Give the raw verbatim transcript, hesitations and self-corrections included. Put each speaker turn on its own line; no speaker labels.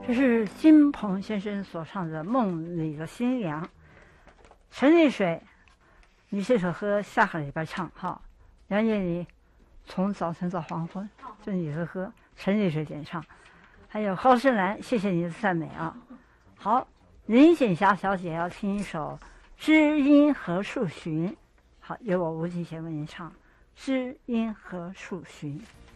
这是金鹏先生所唱的《梦里的新娘》。陈丽水，你这首歌下个礼拜唱哈。杨叶你从早晨到黄昏，这是你的歌，陈丽水点唱。还有高深兰，谢谢你的赞美啊。好，林锦霞小姐要听一首《知音何处寻》，好，由我吴继贤为您唱《知音何处寻》。